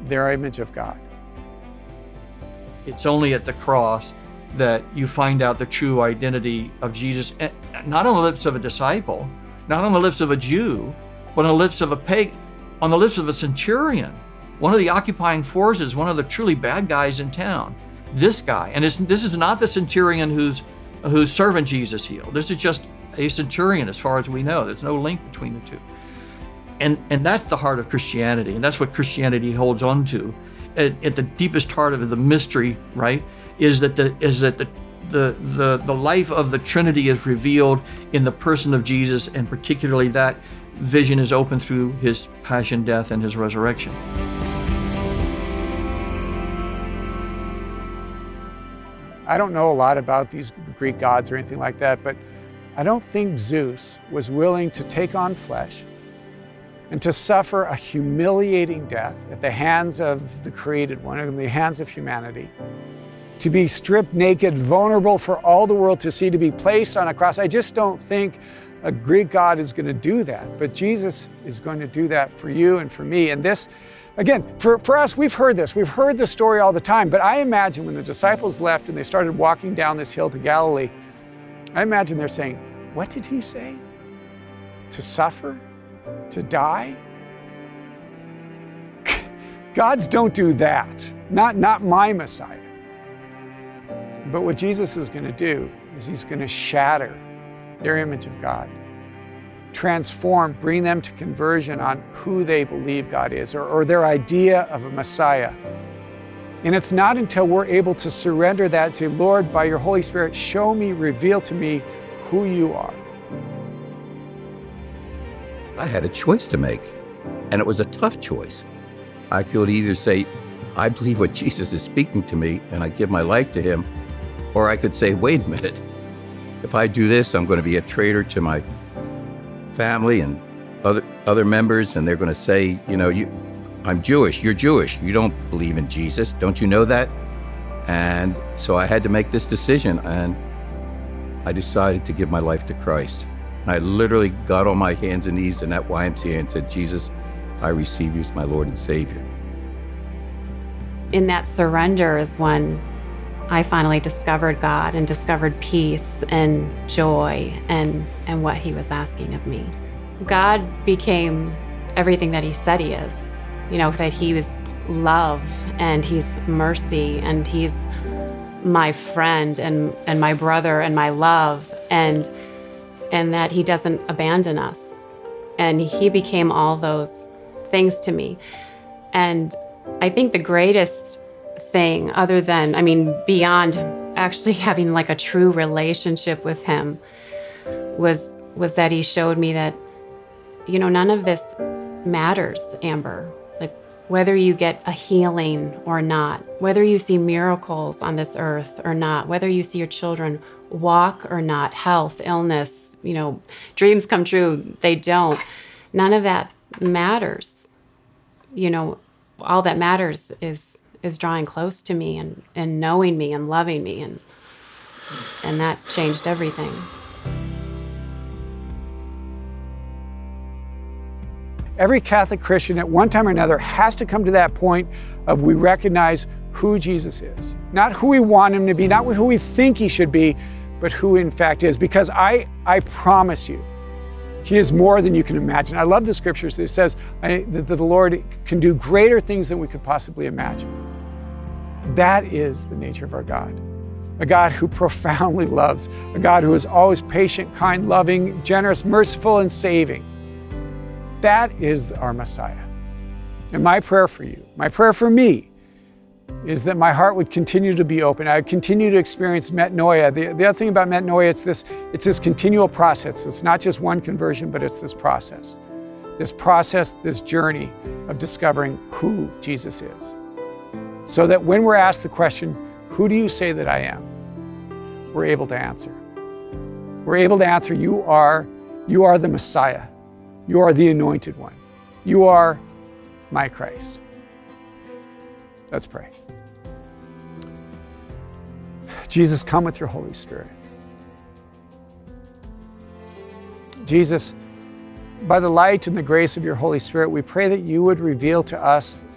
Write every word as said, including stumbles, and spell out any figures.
their image of God. It's only at the cross that you find out the true identity of Jesus, not on the lips of a disciple, not on the lips of a Jew, but on the lips of a pagan, on the lips of a centurion, one of the occupying forces, one of the truly bad guys in town. This guy, and it's, this is not the centurion whose, whose servant Jesus healed. This is just a centurion as far as we know. There's no link between the two. And, and that's the heart of Christianity, and that's what Christianity holds on to. At, at the deepest heart of the mystery, right, is that the is that the, the the the life of the Trinity is revealed in the person of Jesus, and particularly that vision is open through his passion, death, and his resurrection. I don't know a lot about these Greek gods or anything like that, but I don't think Zeus was willing to take on flesh and to suffer a humiliating death at the hands of the created one, in the hands of humanity, to be stripped naked, vulnerable for all the world to see, to be placed on a cross. I just don't think a Greek god is going to do that, but Jesus is going to do that for you and for me. And this, again, for, for us, we've heard this. We've heard the story all the time, but I imagine when the disciples left and they started walking down this hill to Galilee, I imagine they're saying, what did he say? To suffer? To die? Gods don't do that. Not, not my Messiah. But what Jesus is going to do is he's going to shatter their image of God, transform, bring them to conversion on who they believe God is, or, or their idea of a Messiah. And it's not until we're able to surrender that and say, Lord, by your Holy Spirit, show me, reveal to me who you are. I had a choice to make, and it was a tough choice. I could either say, I believe what Jesus is speaking to me, and I give my life to him, or I could say, wait a minute, if I do this, I'm going to be a traitor to my family and other other members, and they're going to say, you know, you, I'm Jewish, you're Jewish, you don't believe in Jesus, don't you know that? And so I had to make this decision, and I decided to give my life to Christ. And I literally got on my hands and knees in that Y M C A and said, Jesus, I receive you as my Lord and Savior. In that surrender is when I finally discovered God and discovered peace and joy and, and what he was asking of me. God became everything that he said he is. You know, that he was love and he's mercy and he's my friend and, and my brother and my love, and, and that he doesn't abandon us. And he became all those things to me. And I think the greatest thing, other than, I mean, beyond actually having like a true relationship with him, was was that he showed me that, you know, none of this matters, Amber. Like, whether you get a healing or not, whether you see miracles on this earth or not, whether you see your children walk or not, health, illness, you know, dreams come true, they don't. None of that matters. You know, all that matters is is drawing close to me and, and knowing me and loving me, and and that changed everything. Every Catholic Christian at one time or another has to come to that point of we recognize who Jesus is. Not who we want him to be, not who we think he should be, but who in fact is. Because I, I promise you, he is more than you can imagine. I love the scriptures that says I, that the Lord can do greater things than we could possibly imagine. That is the nature of our God. A God who profoundly loves, a God who is always patient, kind, loving, generous, merciful, and saving. That is our Messiah. And my prayer for you, my prayer for me, is that my heart would continue to be open. I would continue to experience metanoia. The, the other thing about metanoia, it's this, it's this continual process. It's not just one conversion, but it's this process. This process, this journey of discovering who Jesus is. So that when we're asked the question, who do you say that I am? We're able to answer. We're able to answer, you are, you are the Messiah. You are the anointed one. You are my Christ. Let's pray. Jesus, come with your Holy Spirit. Jesus, by the light and the grace of your Holy Spirit, we pray that you would reveal to us